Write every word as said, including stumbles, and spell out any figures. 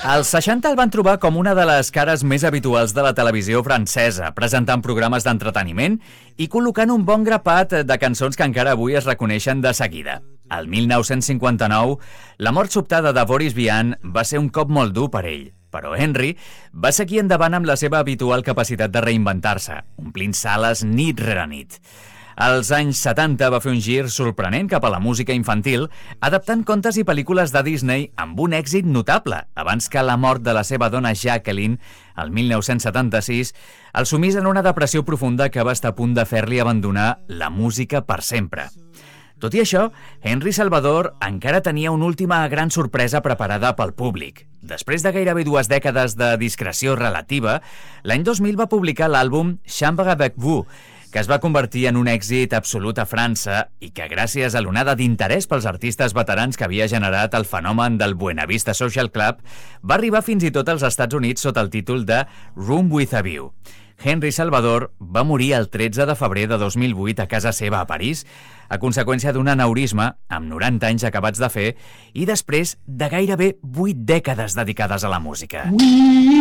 Als seixanta el van trobar com una de les cares més habituals de la televisió francesa, presentant programes d'entreteniment i col·locant un bon grapat de cançons que encara avui es reconeixen de seguida. El mil nou-cents cinquanta-nou, la mort sobtada de Boris Vian va ser un cop molt dur per ell, però Henry va seguir endavant amb la seva habitual capacitat de reinventar-se, omplint sales nit rere nit. Als anys setanta va fer un gir sorprenent cap a la música infantil, adaptant contes i pel·lícules de Disney amb un èxit notable, abans que la mort de la seva dona Jacqueline, el mil nou-cents setanta-sis, el sumís en una depressió profunda que va estar a punt de fer-li abandonar la música per sempre. Tot i això, Henry Salvador encara tenia una última gran sorpresa preparada pel públic. Després de gairebé dues dècades de discreció relativa, l'any dos mil va publicar l'àlbum Chambre avec vous, que es va convertir en un èxit absolut a França i que, gràcies a l'onada d'interès pels artistes veterans que havia generat el fenomen del Buena Vista Social Club, va arribar fins i tot als Estats Units sota el títol de Room with a View. Henry Salvador va morir el tretze de febrer de dos mil vuit a casa seva a París, a conseqüència d'un aneurisma, amb noranta anys acabats de fer, i després de gairebé vuit dècades dedicades a la música.